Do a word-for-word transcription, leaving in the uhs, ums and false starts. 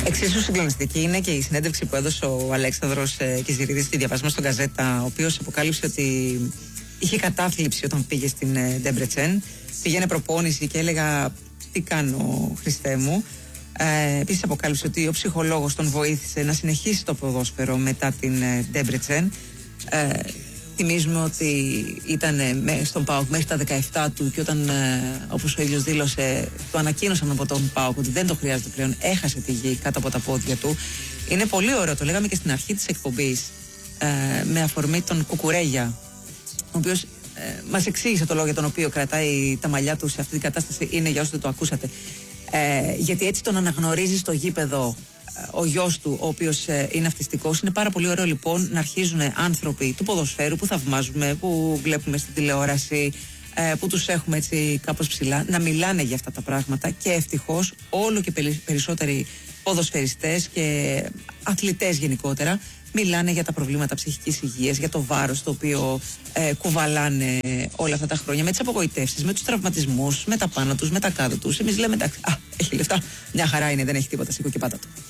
Εξίσου συγκλονιστική είναι και η συνέντευξη που έδωσε ο Αλέξανδρος ε, Κιζηρίδης, τη διαβάσαμε στον Γκαζέτα, ο οποίος αποκάλυψε ότι είχε κατάθλιψη όταν πήγε στην ε, Ντέμπρετσεν. Πήγαινε προπόνηση και έλεγα τι κάνω, Χριστέ μου. Ε, επίσης αποκάλυψε ότι ο ψυχολόγος τον βοήθησε να συνεχίσει το ποδόσφαιρο μετά την ε, Ντέμπρετσεν. Ε, θυμίζουμε ότι ήταν ε, στον ΠΑΟΚ μέχρι τα δεκαεπτά του και όταν, ε, όπως ο ίδιος δήλωσε, το ανακοίνωσαν από τον ΠΑΟΚ ότι δεν το χρειάζεται πλέον, έχασε τη γη κάτω από τα πόδια του. Είναι πολύ ωραίο, το λέγαμε και στην αρχή της εκπομπής, ε, με αφορμή τον Κουκουρέγια, ο οποίος ε, μας εξήγησε το λόγο για τον οποίο κρατάει τα μαλλιά του σε αυτή την κατάσταση. Είναι, για όσοι δεν το ακούσατε, ε, γιατί έτσι τον αναγνωρίζει στο γήπεδο ο γιος του, ο οποίος ε, είναι αυτιστικός. Είναι πάρα πολύ ωραίο λοιπόν να αρχίζουν άνθρωποι του ποδοσφαίρου που θαυμάζουμε, που βλέπουμε στην τηλεόραση, ε, που τους έχουμε έτσι κάπως ψηλά, να μιλάνε για αυτά τα πράγματα, και ευτυχώς όλο και περισσότεροι ποδοσφαιριστές και αθλητές γενικότερα μιλάνε για τα προβλήματα ψυχικής υγείας, για το βάρος το οποίο ε, κουβαλάνε όλα αυτά τα χρόνια, με τις απογοητεύσεις, με τους τραυματισμούς, με τα πάνω τους, με τα κάτω τους. Εμείς λέμε εντάξει, α, έχει λεφτά, μια χαρά είναι, δεν έχει τίποτα, σήκω και πάτα του.